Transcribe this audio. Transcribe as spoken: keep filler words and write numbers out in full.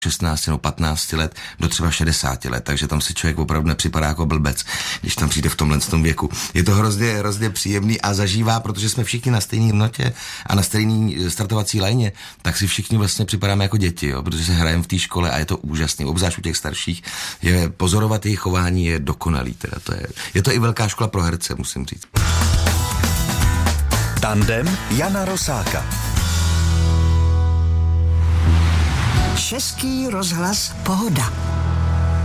šestnáct nebo patnáct let do třeba šedesát let, takže tam si člověk opravdu nepřipadá jako blbec, když tam přijde v tomhle tom věku. Je to hrozně, hrozně příjemný a zažívá, protože jsme všichni na stejné hodnotě a na stejné startovací lajně, tak si všichni vlastně připadáme jako děti, jo, protože se hrajeme v té škole a je to úžasný. Obzvlášť u těch starších je pozorovat jejich chování je dokonalý. Teda to je, je to i velká škola pro herce, musím říct. Tandem Jana Rosáka. Český rozhlas Pohoda.